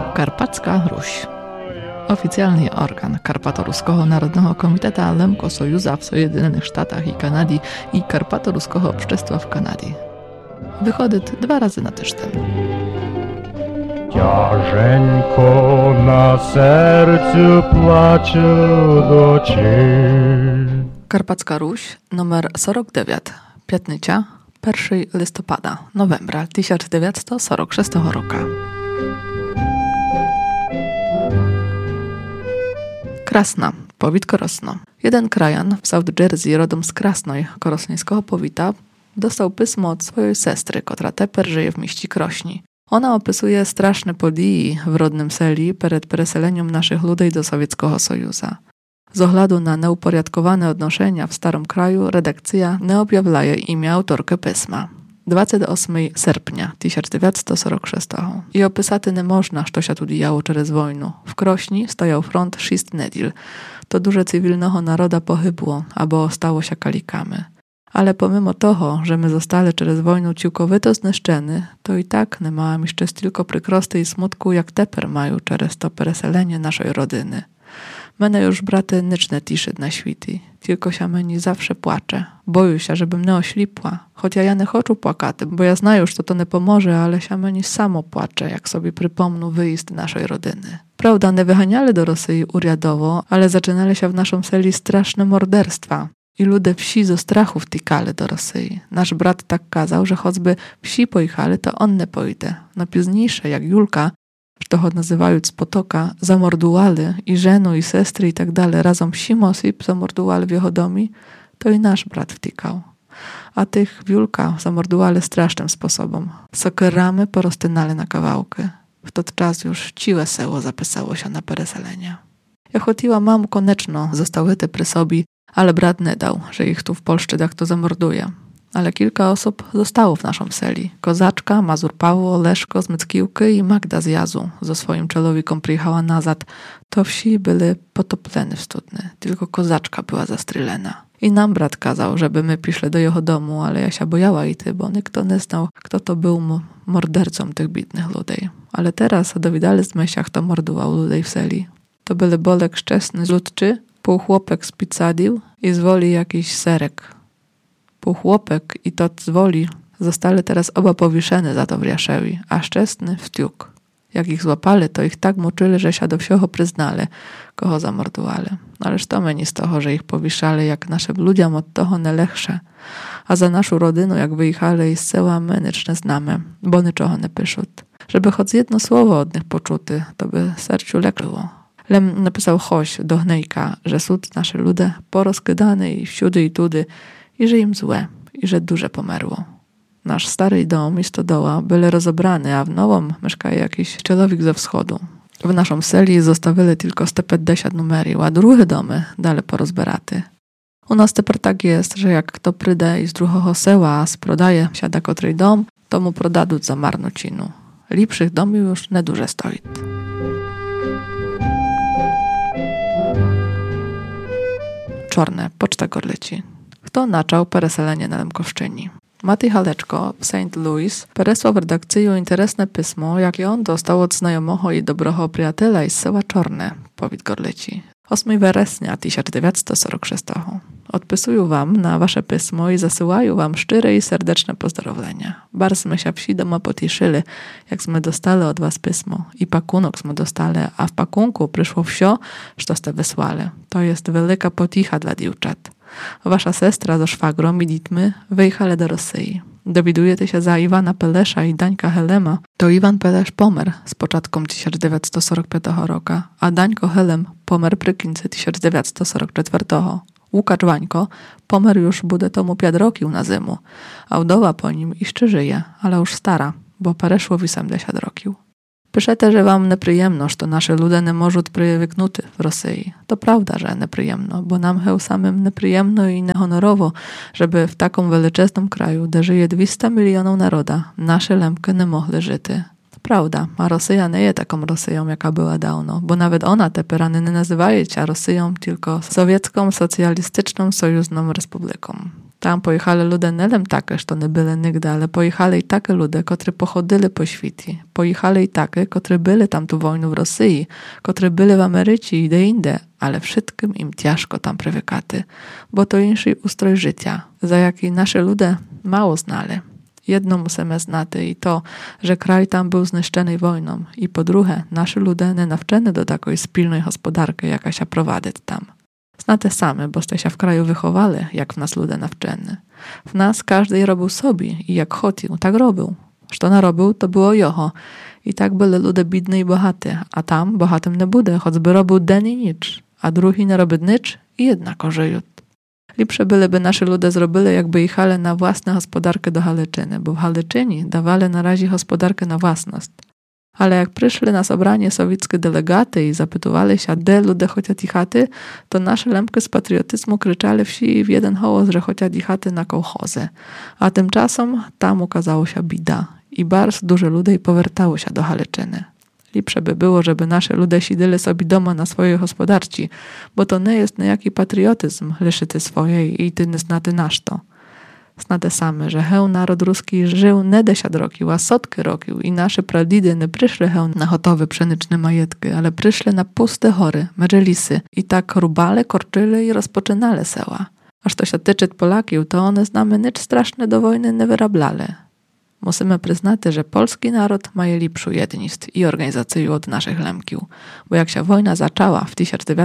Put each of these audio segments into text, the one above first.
Karpacka Ruś. Oficjalny organ Karpato-Ruskiego Narodnego Komiteta Lemko Sojuza w Sojedynionych Sztatach i Kanadii i Karpato-Ruskiego Общества w Kanadii. Wychody 2 razy na tydzień. Тяженько на серцю плачу дочі. Karpacka Ruś, numer 49, Piatnycia, 1 listopada, novembra 1946 roku. Krasna, powit Korosno. Jeden krajan w South Jersey, rodom z Krasnoj, korosnieńskiego powita, dostał pismo od swojej sestry, która teper żyje w mieście Krośni. Ona opisuje straszne podії w rodnym seli przed preseleniem naszych ludzi do Sowieckiego Sojuza. Z oglądu na neuporядkowane odnoszenia w starym kraju, redakcja nie objawlaje imię autorkę pisma. 28 sierpnia 1946 i opisaty nie można, co się tu działo przez wojnę. W Krośni stojał front 6 nedil. To duże cywilnego naroda pohybło, albo stało się kalikami. Ale pomimo toho, że my zostali przez wojnę ciłkowito zniszczeni, to i tak nie małam jeszcze tylko przykrosty i smutku, jak teper mają przez to preselenie naszej rodziny. Mene już braty nyczne tiszy na świty, tylko się meni zawsze płacze. Boju się, żebym nie oślipła, choć ja nie chcę płakaty, bo ja znаю, że to nie pomoże, ale się meni samo płacze, jak sobie przypomnę wyjazd naszej rodziny. Prawda, nie wychaniali do Rosji uriadowo, ale zaczynali się w naszym seli straszne morderstwa. I ludzie wsi ze strachu wtykali do Rosji. Nasz brat tak kazał, że choćby wsi pojechali, to on nie pójdzie. No późniejsze, jak Julka, że to nazywając z Potoka, zamorduwali i żenu, i sestry i tak dalej, razem wsim osób zamorduwali w jego domi, to i nasz brat wtykał. A tych Julka zamorduwali strasznym sposobem. Sokerami poroztynali na kawałki. W ten czas już ciłe seło zapisało się na pereselenie. Ja chodziła mam koniecznie zostały te przy sobie, ale brat nie dał, że ich tu w Polsce tak to zamorduje. Ale kilka osób zostało w naszym seli. Kozaczka, Mazur Paweł, Leszko z Myckiłki i Magda z Jazu ze swoim czelowikom przyjechała nazad. To wsi byli potopleni w studny. Tylko kozaczka była zastrzelena. I nam brat kazał, żeby my piszli do jego domu, ale ja się bojała i ty, bo nikt nie znał, kto to był mordercą tych bitnych ludzi. Ale teraz dowiedzieli z myślach, kto mordował ludzi w seli. To byli Bolek Szczesny z Ludczy, półchłopek z Pizzadił i z Woli jakiś Serek. Półchłopek i tot z Woli zostali teraz oba powieszeni za to w Riaszewi, a Szczesny w tiuk. Jak ich złapali, to ich tak muczyli, że się do wsiocho przyznali, kogo zamordowali. Ależ to meni z toho, że ich powieszali, jak naszym ludziom od toho nie lechsze. A za naszą rodzinę, jak wyjechali z sela, my nic nie znamy, bo niczego nie piszą. Żeby choć jedno słowo od nich poczuty, to by sercu lekło. Lem napisał choć do Hnejka, że sud nasze ludy porozkydane i wsiudy i tudy, i że im złe, i że duże pomerło. Nasz stary dom i stodoła byli rozebrane, a w nowym mieszka jakiś czelowik ze wschodu. W naszą seli zostawili tylko 150 numerów, a drugie domy dali porozberaty. U nas teper tak jest, że jak kto przyjdzie i z drugiego sela sprodaje się da kotrej dom, to mu prodadуть za marnucinu. Lepszych domów już nie duże stoi. Czorne, Poczta Gorleci. Kto naczął pereselenie na Lemkowszczyni? Matej Haleczko w St. Louis peresłał w redakcyju interesne pismo, jakie on dostał od znajomego i dobrego przyjaciela z sela Czorne, powit Gorleci. 8 września 1946. Odpisuję wam na wasze pismo i zasyłają wam szczere i serdeczne pozdrowienia. Barsmy się wsi doma potieszyli, jak sme dostali od was pismo. I pakunok sme dostali, a w pakunku przyszło wsio, co ste wysłali. To jest wielka poticha dla dziewczat. Wasza sestra ze szwagrą i ditmy wyjechali do Rosji. Dowiadujecie się za Iwana Pelesza i Dańka Helema, to Iwan Pelesz pomer z początkiem 1945 roku, a Dańko Helem pomer przy końcu 1944. Łukasz Wańko pomer już bude tomu 5 roków na zimu, a wdowa po nim jeszcze żyje, ale już stara, bo pereszło 80 roków. Piszete, że wam nieprzyjemno, że nasze ludy nie możą przywyknuty w Rosji. To prawda, że nieprzyjemno, bo nam heł samym nieprzyjemno i niehonorowo, żeby w takim wielczesnym kraju, gdzie żyje 200 milionów naroda, nasze Lemki nie mogły żyć. Prawda, a Rosja nie jest taką Rosją, jaka była dawno, bo nawet ona te perany nie nazywaje się Rosją, tylko Sowiecką Socjalistyczną Sojuźną Republiką. Tam pojechali ludzie nelem takie, što ne byli nigdy, ale pojechali i takie ludzie, którzy pochodzili po świecie. Pojechali i takie, którzy byli tam tu wojnu w Rosji, którzy byli w Ameryce i de inde, ale wszystkim im ciężko tam przywykati, bo to inszy ustrój życia, za jaki nasze ludzie mało znali. Jedno musimy znać i to, że kraj tam był zniszczony wojną i po drugie, nasze ludzie nie nawczeni do takiej spilnej gospodarki, jaka się prowadzi tam. Znate same, boście się w kraju wychowali, jak w nas ludzie nawczeni. W nas każdy robił sobie i jak chodził, tak robił. Co narobił, to było jeho. I tak byli ludzie bidni i bohaty, a tam bohatym nie bude, choćby robił den i nicz, a drugi nie robi nicz i jednako żyją. Lepsze byliby nasze ludzie zrobili, jakby jechali na własną gospodarkę do Haliczyny, bo w Haliczyni dawali na razie gospodarkę na własność. Ale jak przyszli na sobranie sowieckie delegaty i zapytowali się, gdzie ludzie chcą jechaty, to nasze lempki z patriotyzmu krzyczali wsi w jeden głos, że chcą jechaty na kołchozy. A tymczasem tam ukazało się bida i bardzo dużo ludzi powracało się do Haliczyny. Lepsze by było, żeby nasze ludzie siedzieli sobie doma na swojej gospodarci, bo to nie jest niejaki patriotyzm, leszyty swojej i ty nie znaty nasz to. Znate same, że naród ruski żył nie 10 rokił, a setki rokił i nasze pradidy nie przyszli na gotowe pszeniczne majetki, ale przyszli na puste hory, medżelisy i tak rubale, korczyli i rozpoczynali seła. Aż to się tyczy Polaków, to one znamy nic straszne do wojny nie wyrablali. Musimy przyznać, że polski naród ma lepszą jedność i organizację od naszych lemkiów, bo jak się wojna zaczęła w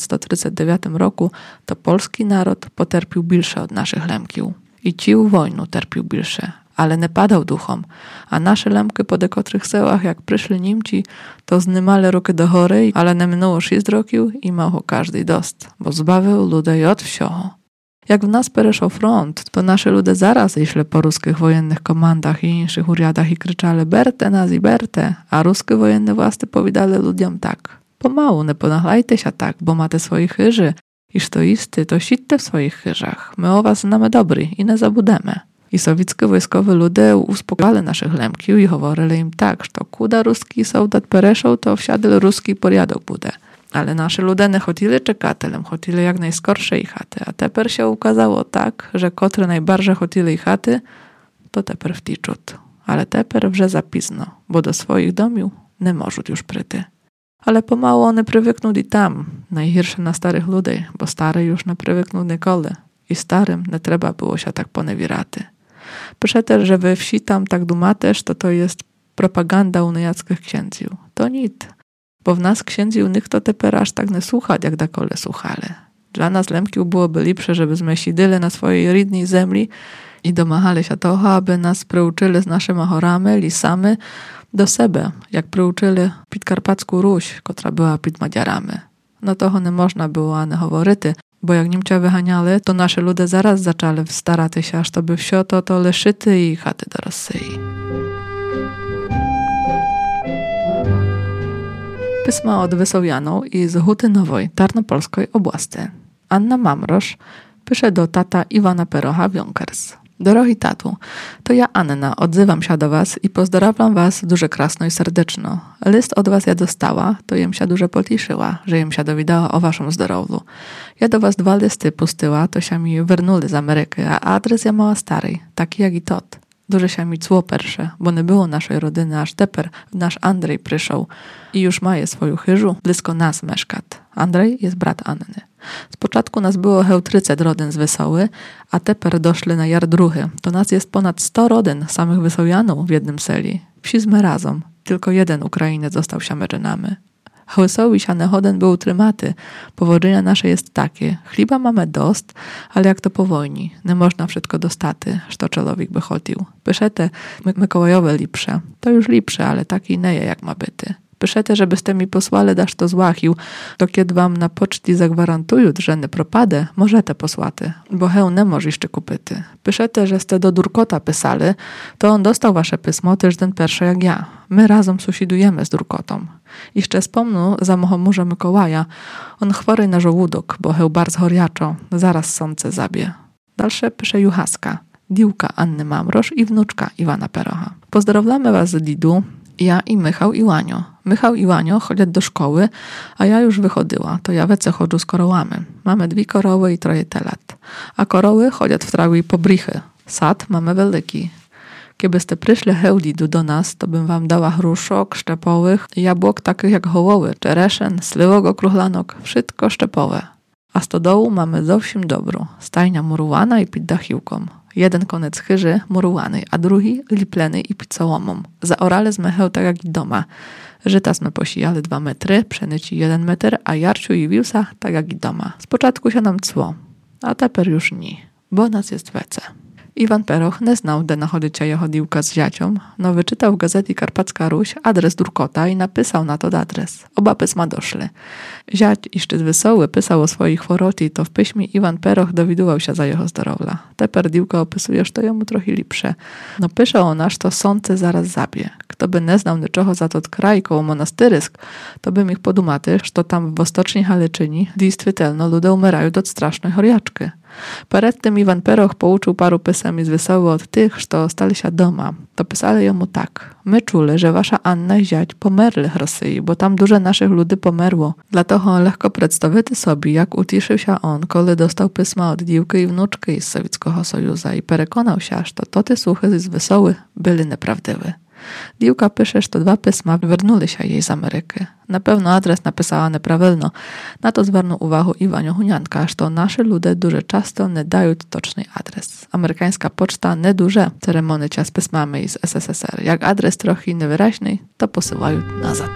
1939 roku, to polski naród poterpił bilsze od naszych lemkiów. I cił wojnu terpił bilsze, ale nie padał duchom, a nasze lemki po dekotrych sełach, jak przyszli Niemci, to znymali ruky do chory, ale nie minęło 6 roków i mało każdy dost, bo zbawił ludzi od wsioho. Jak w nas pereszał front, to nasze ludzie zaraz išli po ruskich wojennych komandach i innych uriadach i krzyczali Berte nazi, Berte, a ruskie wojenne władze powiedzieli ludziom tak. Pomału, nie ponachlajcie się tak, bo macie swoich chyży. Iż to isty, to siedźcie w swoich chyżach. My o was znamy dobry i nie zabudemy. I sowieckie wojskowe ludzie uspokojali naszych lemkiów i mówili im tak, że kuda ruski soldat pereszał, to wsiadł ruski porядок bude. Ale nasze ludzie nie chodzili czekatelem, chodzili jak najskorsze ich chaty. A teper się ukazało tak, że kotry najbardziej chodzili ich chaty, to teper wticzut. Ale teper wrze za pizno, bo do swoich domiów nie możut już pryty. Ale pomału one przywykną i tam, najgorsze na starych ludzi, bo stary już nie przywykną nikoli i starym nie trzeba było się tak ponewiraty. Pisze też, że we wsi tam tak dumatesz, to jest propaganda unijackich księdziów. To nic, bo w nas księdziów nikt teper aż tak nie słuchać, jak dakole słuchali. Dla nas lemkiów byłoby lepsze, żebyśmy siedzieli na swojej rodnej ziemi i domagali się toho, aby nas przyuczyli z naszymi chorami, lisami, do sebe, jak przyuczyli Podkarpacką Ruś, która była pod Madziarami. No toho nie można było ani говорити, bo jak Niemcia wyhaniali, to nasze ludzie zaraz zaczęli starać się, aż to by wsio to leszyty i chaty do Rosji. Pisma od Wysowianą i z Huty Nowej, Tarnopolskiej oblasti. Anna Mamrosz pisze do tata Iwana Perocha Wiąkers. Drogi tatu, to ja Anna, odzywam się do was i pozdrawiam was duże krasno i serdeczno. List od was ja dostała, to jem się duże potiszyła, że jem się dowiedziała o waszym zdrowiu. Ja do was 2 listy pustyła, to się mi wernuli z Ameryki, a adres ja mała starej, taki jak i tot. Duże się mi cło persze, bo nie było naszej rodziny, aż teper nasz Andrzej przyszł i już ma je swoją chyżu, blisko nas mieszkat. Andrzej jest brat Anny. Z początku nas było 30 rodzin z Wesoły, a teper doszli na jar druhy. To nas jest ponad 100 rodzin samych Wesowianów w jednym seli. Wsizmy razem. Tylko jeden Ukrainiec został się między nami. Wesoły się nechoden był trymaty. Powodzenia nasze jest takie. Chliba mamy dost, ale jak to po wojnie. Nie można wszystko dostaty, że człowiek by chodził. Pyszete Mikołajowe lepsze. To już lepsze, ale taki nie je jak ma byty. Piszete, żebyście mi posłali dasz to złachił, to kiedy wam na poczcie zagwarantują, że nie propadę, możecie posłaty, bo heł nie może jeszcze kupyty. Piszete, żeście do Durkota pisali, to on dostał wasze pismo też ten pierwszy jak ja. My razem sąsiadujemy z Durkotą. Jeszcze wspomnę za murza Mikołaja, on chory na żołódok, bo heł bardzo choriaczo, zaraz sące zabie. Dalsze pisze Juchaska, diłka Anny Mamrosz i wnuczka Iwana Perocha. Pozdrawiamy was z Lidu, Ja i Michał i Łanio. Michał i Łanio chodzą do szkoły, a ja już wychodziła, to ja wece chodzę z korołami. Mamy 2 koroły i 3 telat. A koroły chodzą w trawi po brichy. Sad mamy wielki. Kiebyście przyszli hełdidu do nas, to bym wam dała hruszok, szczepowych, jabłok takich jak hołoły, czereszyn, sliwog okruchlanok, wszystko szczepowe. A stodołu mamy zowsim dobru. Stajnia murowana i pід dachiłką. Jeden koniec chyży murowanej, a drugi lipleny i pід sołomą. Zaorale z mecheł tak jak i doma. Żyta sme posijali 2 metry, pszenici 1 metr, a jarciu i wiusa tak jak i doma. Spoczatku się nam cło, a teper już nie, bo nas jest wece. Iwan Peroch nie znał, gdzie nachodzić jeho diłka z ziacią, no wyczytał w gazecie Karpacka Ruś adres Durkota i napisał na to adres. Oba pisma doszły. Ziać i szczyt wesoły pisał o swoich chworoci, to w piśmie Iwan Peroch dowidywał się za jeho zdrowla. Teper diłka opisujesz, to jemu trochę lepsze. No pisze o nasz, to sące zaraz zabie. Kto by nie znał niczego za to kraj koło monastyrysk, to by ich podumaty, że tam w wostoczni Haleczyni действительно ludzie umierają od strasznej choriaczki. Przed tym Iwan Peroch pouczył paru pisem z wesoły od tych, co stali się doma. To pisali jemu tak. My czuli, że wasza Anna i ziać pomerli w Rosji, bo tam dużo naszych ludzi pomerło. Dlatego lekko przedstawić sobie, jak uciszył się on, kiedy dostał pisma od dziewki i wnuczki z Sowieckiego Sojuza i przekonał się, że to te słuchy z wesoły byli nieprawdziwe. Diłka pisze, że to 2 pisma wernuli się jej z Ameryki. Na pewno adres napisała nieprawilno. Na to zwrócił uwagę Iwanio Hunianka, że to nasze ludzie дуже często nie dają toczny adres. Amerykańska poczta nie duże ceremonicia z pismami z SSSR. Jak adres trochę niewyraźny, to posyłają nazad.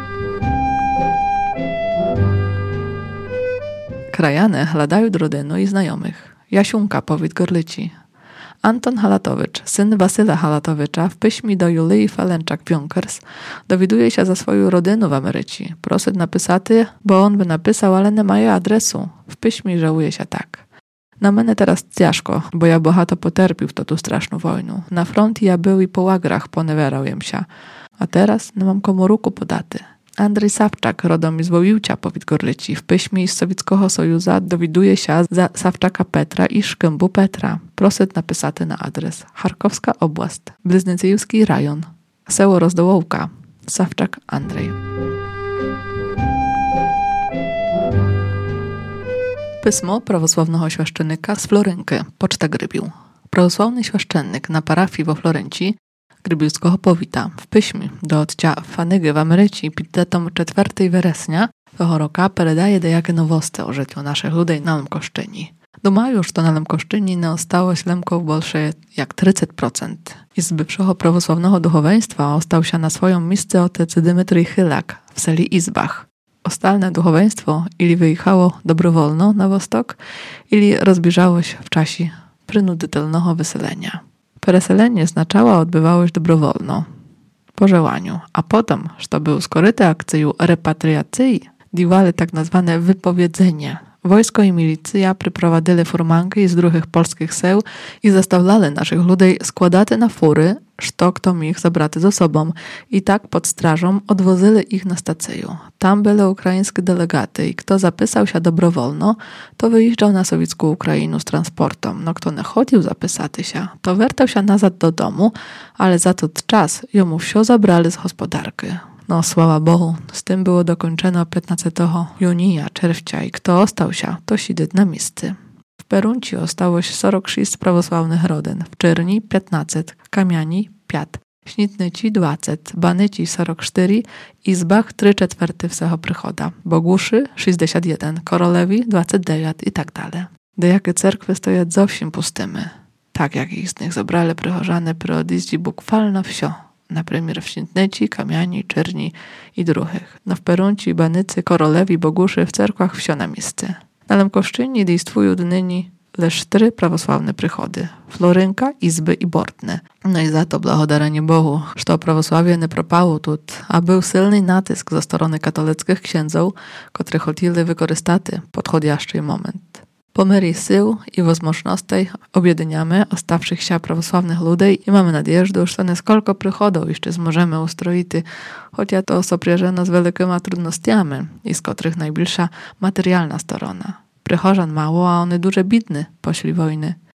Krajany hladają do rodziny i znajomych. Jasiunka, powiedz Gorlici. Anton Halatowicz, syn Wasyla Halatowicza, w piśmie do Julii Falenczak-Pionkers dowiaduje się za swoją rodzinę w Ameryce. Prosit napisaty, bo on by napisał, ale nie ma jej adresu. W piśmie żałuje się tak. Na mnie teraz ciężko, bo ja bohato poterpił w tu straszną wojnę. Na froncie ja był i po łagrach ponewierał się. A teraz nie mam komu ruku podaty. Andrzej Sawczak, rodom z Wowiłcia, powiedz Gorlici, w piśmie z Sowieckiego Sojuza dowiaduje się za Sawczaka Petra i Szkębu Petra. Prosit napisaty na adres Charkowska oblast, Bliznycyjski rajon, Seło Rozdołowka, Sawczak Andrzej. Pismo prawosławnego świeszczennika z Florynki, Poczta Grybił. Prawosławny świeszczennik na parafii we Florencji Grybiłskiego powita w piśmie do odcia Fanygy w Ameryce pід datą 4 września tego roku передає деякі новости o życiu naszych ludzi na Lemkoszczyni. Думаю, że to na Lemkoszczyni nie ostało się Lemków больше jak 30%. I z bywszego prawosławnego duchowieństwa ostał się na swoją miejsce otec Dymytryj Chylak w seli Izbach. Ostalne duchowieństwo ili wyjechało dobrowolno na wostok, ili rozbieżało się w czasie przynudytelnego wyselenia. Pereselenie znaczało odbywało się dobrowolno, po żałaniu, a potem, że to był skoryty akcją repatriacji, diwali tak nazwane wypowiedzenie. Wojsko i milicja przyprowadzili furmanki z druhych polskich seł i zastawiali naszych ludzi składaty na fury, że kto mógł zabrać ze sobą i tak pod strażą odwozili ich na stację. Tam byli ukraińskie delegaty i kto zapisał się dobrowolno, to wyjeżdżał na sowiecką Ukrainę z transportem. No kto nie chodził zapisać się, to wracał się nazad do domu, ale za ten czas jemu wszystko zabrali z gospodarki. No, sława Bogu, z tym było dokończone 15 junia, czerwca i kto ostał się, to siedzieć na miejscu. W Perunci ostało się 46 prawosławnych rodzin, w Czyrni 15, Kamiani 5, Śnitnyci 20, Banyci 44, Izbach 3/4 wsego przychoda, Boguszy 61, Korolewi 29 i tak dalej. Dejakie cerkwy stoją zowsiem pustymi, tak jak ich z nich zabrali przychorzane przy odjeździe bukvalno wsio. Na przykład w Śniętnyci, Kamiani, Czyrni i druhych. No w Perunci, Banycy, Korolewi, Boguszy w cerkłach wsio na miejsce. Na Lemkoszczyni действуją nyní lecz 4 prawosławne przychody. Florynka, Izby i Bortne. No i za to blagodarenie Bogu, że to prawosławie nie propało tut, a był silny natysk ze strony katolickich księdzów, którzy chcieli wykorzystać podchodziaszczy moment. Po miarze sił i возможностей objedyniamy ostawszych się prawosławnych ludzi i mamy nadzieję, że to nieskolko przychodów jeszcze zможemy ustroić, chociaż to sopряжено z wielkimi trudnościami, i z których najbliższa materialna strona. Przychorzan mało, a one duże bidny pośli wojny.